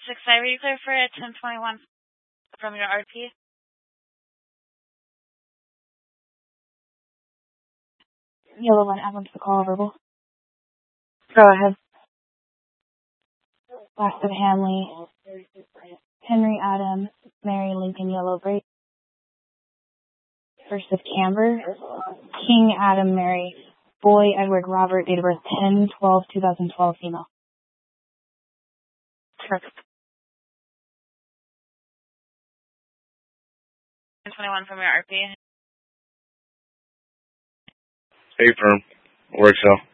6-5, are you clear for a 1021 from your RP? Yellow 1, Adams to call, verbal. Go ahead. Last of Hanley, Henry Adam, Mary Lincoln Yellow Break. First of Camber, King Adam Mary, Boy Edward Robert, date of birth 10/12/2012, female. Correct. 1021 from your RP. Hey, firm. Works out.